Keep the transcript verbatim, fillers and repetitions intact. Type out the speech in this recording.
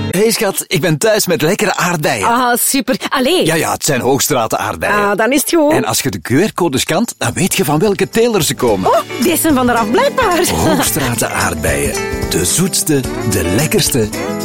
Hey schat, ik ben thuis met lekkere aardbeien. Ah, super. Allee. Ja, ja, het zijn Hoogstraten aardbeien. Ah, dan is het goed. En als je de Q R-code scant, dan weet je van welke teler ze komen. Oh, deze zijn van eraf blijkbaar. Hoogstraten aardbeien. De zoetste, de lekkerste